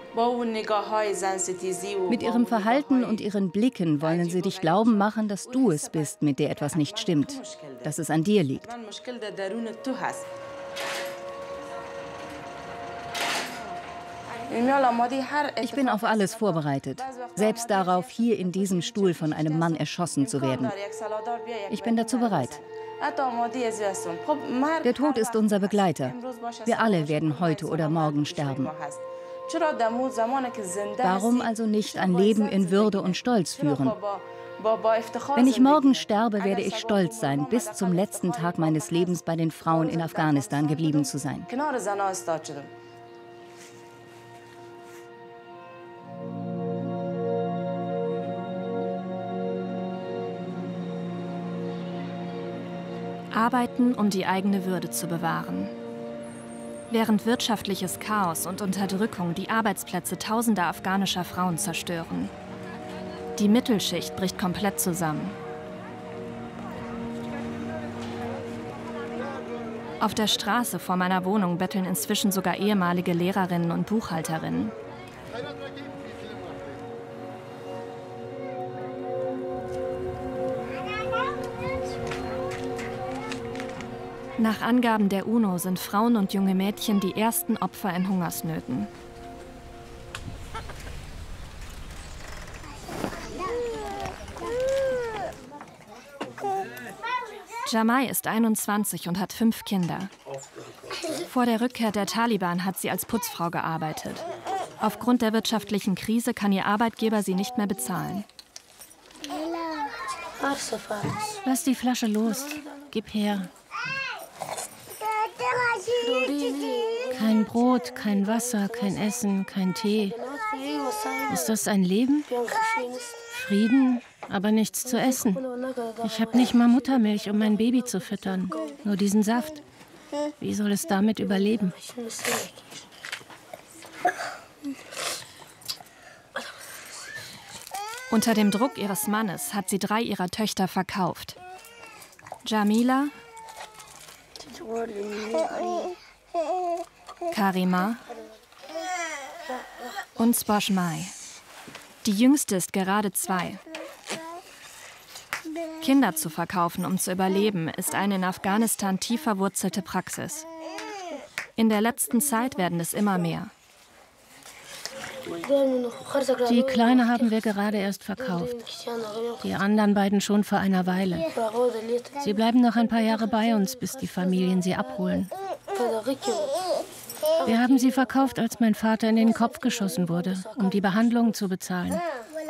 Mit ihrem Verhalten und ihren Blicken wollen sie dich glauben machen, dass du es bist, mit der etwas nicht stimmt, dass es an dir liegt. Ich bin auf alles vorbereitet, selbst darauf, hier in diesem Stuhl von einem Mann erschossen zu werden. Ich bin dazu bereit. Der Tod ist unser Begleiter. Wir alle werden heute oder morgen sterben. Warum also nicht ein Leben in Würde und Stolz führen? Wenn ich morgen sterbe, werde ich stolz sein, bis zum letzten Tag meines Lebens bei den Frauen in Afghanistan geblieben zu sein. Arbeiten, um die eigene Würde zu bewahren. Während wirtschaftliches Chaos und Unterdrückung die Arbeitsplätze tausender afghanischer Frauen zerstören. Die Mittelschicht bricht komplett zusammen. Auf der Straße vor meiner Wohnung betteln inzwischen sogar ehemalige Lehrerinnen und Buchhalterinnen. Nach Angaben der UNO sind Frauen und junge Mädchen die ersten Opfer in Hungersnöten. Jamai ist 21 und hat 5 Kinder. Vor der Rückkehr der Taliban hat sie als Putzfrau gearbeitet. Aufgrund der wirtschaftlichen Krise kann ihr Arbeitgeber sie nicht mehr bezahlen. Lass die Flasche los. Gib her. Kein Brot, kein Wasser, kein Essen, kein Tee. Ist das ein Leben? Frieden, aber nichts zu essen. Ich habe nicht mal Muttermilch, um mein Baby zu füttern. Nur diesen Saft. Wie soll es damit überleben? Unter dem Druck ihres Mannes hat sie 3 ihrer Töchter verkauft. Jamila, Karima und Sboshmai. Die jüngste ist gerade 2. Kinder zu verkaufen, um zu überleben, ist eine in Afghanistan tief verwurzelte Praxis. In der letzten Zeit werden es immer mehr. Die Kleine haben wir gerade erst verkauft. Die anderen beiden schon vor einer Weile. Sie bleiben noch ein paar Jahre bei uns, bis die Familien sie abholen. Wir haben sie verkauft, als mein Vater in den Kopf geschossen wurde, um die Behandlung zu bezahlen.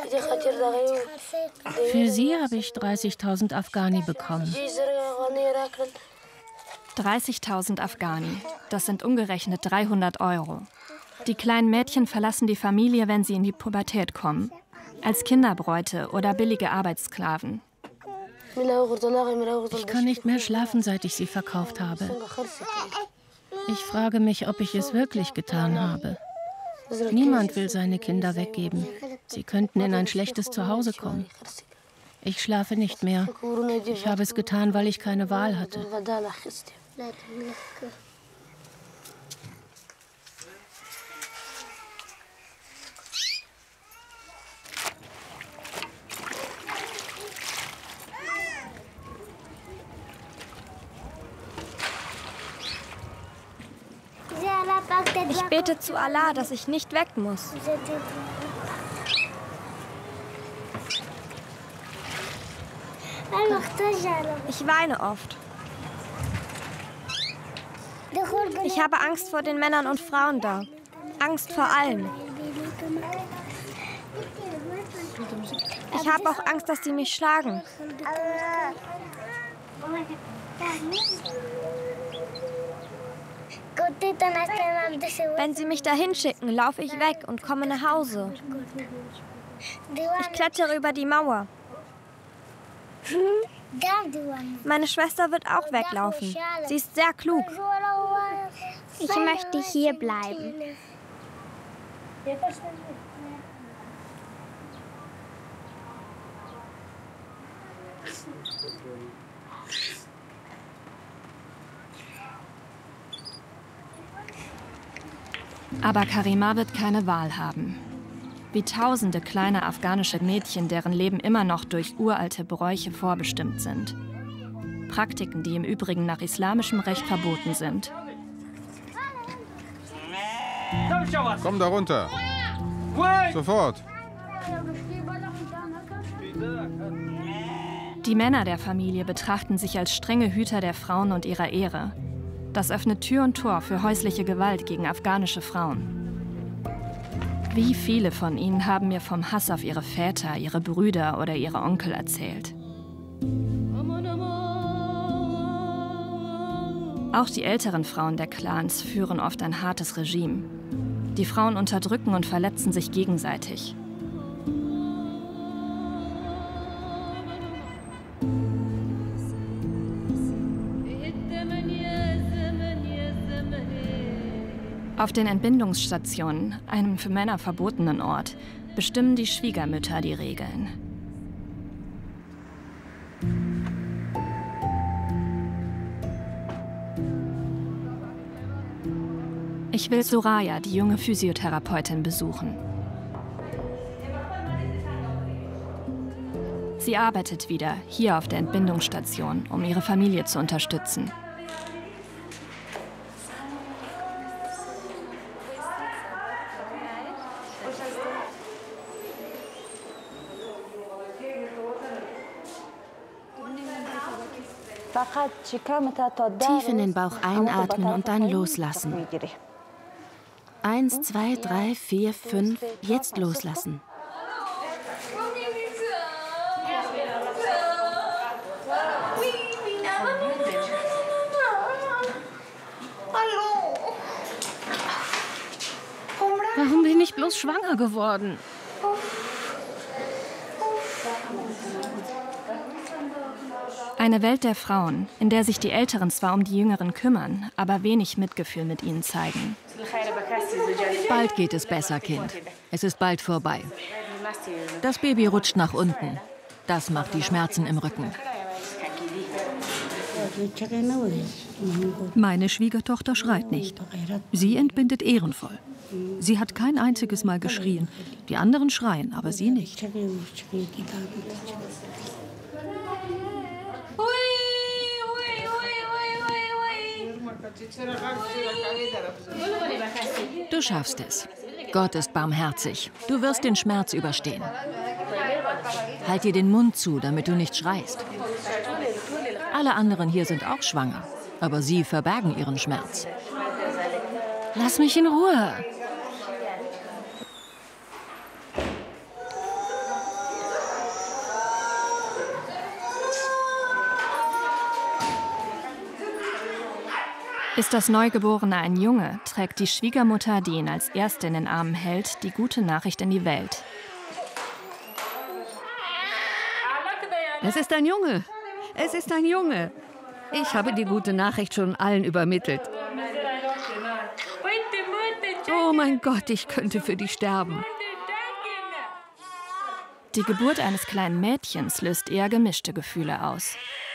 Für sie habe ich 30.000 Afghani bekommen. 30.000 Afghani, das sind umgerechnet 300 €. Die kleinen Mädchen verlassen die Familie, wenn sie in die Pubertät kommen. Als Kinderbräute oder billige Arbeitssklaven. Ich kann nicht mehr schlafen, seit ich sie verkauft habe. Ich frage mich, ob ich es wirklich getan habe. Niemand will seine Kinder weggeben. Sie könnten in ein schlechtes Zuhause kommen. Ich schlafe nicht mehr. Ich habe es getan, weil ich keine Wahl hatte. Ich bete zu Allah, dass ich nicht weg muss. Ich weine oft. Ich habe Angst vor den Männern und Frauen da. Angst vor allen. Ich habe auch Angst, dass sie mich schlagen. Wenn sie mich dahin schicken, laufe ich weg und komme nach Hause. Ich klettere über die Mauer. Meine Schwester wird auch weglaufen. Sie ist sehr klug. Ich möchte hier bleiben. Aber Karima wird keine Wahl haben. Wie tausende kleine afghanische Mädchen, deren Leben immer noch durch uralte Bräuche vorbestimmt sind. Praktiken, die im Übrigen nach islamischem Recht verboten sind. Komm da runter. Sofort. Die Männer der Familie betrachten sich als strenge Hüter der Frauen und ihrer Ehre. Das öffnet Tür und Tor für häusliche Gewalt gegen afghanische Frauen. Wie viele von ihnen haben mir vom Hass auf ihre Väter, ihre Brüder oder ihre Onkel erzählt. Auch die älteren Frauen der Clans führen oft ein hartes Regime. Die Frauen unterdrücken und verletzen sich gegenseitig. Auf den Entbindungsstationen, einem für Männer verbotenen Ort, bestimmen die Schwiegermütter die Regeln. Ich will Soraya, die junge Physiotherapeutin, besuchen. Sie arbeitet wieder hier auf der Entbindungsstation, um ihre Familie zu unterstützen. Tief in den Bauch einatmen und dann loslassen. 1, 2, 3, 4, 5, jetzt loslassen. Warum bin ich bloß schwanger geworden? Eine Welt der Frauen, in der sich die Älteren zwar um die Jüngeren kümmern, aber wenig Mitgefühl mit ihnen zeigen. Bald geht es besser, Kind. Es ist bald vorbei. Das Baby rutscht nach unten. Das macht die Schmerzen im Rücken. Meine Schwiegertochter schreit nicht. Sie entbindet ehrenvoll. Sie hat kein einziges Mal geschrien. Die anderen schreien, aber sie nicht. Du schaffst es. Gott ist barmherzig. Du wirst den Schmerz überstehen. Halt dir den Mund zu, damit du nicht schreist. Alle anderen hier sind auch schwanger, aber sie verbergen ihren Schmerz. Lass mich in Ruhe. Ist das Neugeborene ein Junge, trägt die Schwiegermutter, die ihn als Erste in den Armen hält, die gute Nachricht in die Welt. Es ist ein Junge. Es ist ein Junge. Ich habe die gute Nachricht schon allen übermittelt. Oh mein Gott, ich könnte für dich sterben. Die Geburt eines kleinen Mädchens löst eher gemischte Gefühle aus.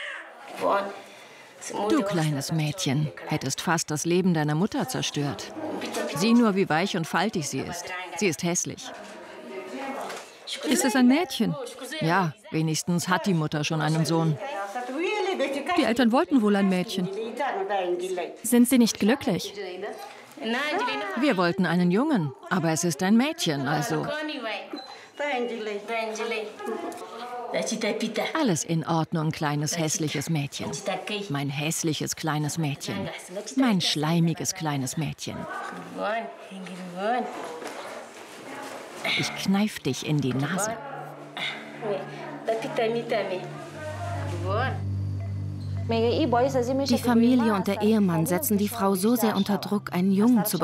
Du kleines Mädchen, hättest fast das Leben deiner Mutter zerstört. Sieh nur, wie weich und faltig sie ist. Sie ist hässlich. Ist es ein Mädchen? Ja, wenigstens hat die Mutter schon einen Sohn. Die Eltern wollten wohl ein Mädchen. Sind sie nicht glücklich? Wir wollten einen Jungen, aber es ist ein Mädchen, also... Alles in Ordnung, kleines hässliches Mädchen. Mein hässliches kleines Mädchen. Mein schleimiges kleines Mädchen. Ich kneif dich in die Nase. Die Familie und der Ehemann setzen die Frau so sehr unter Druck, einen Jungen zu bekommen.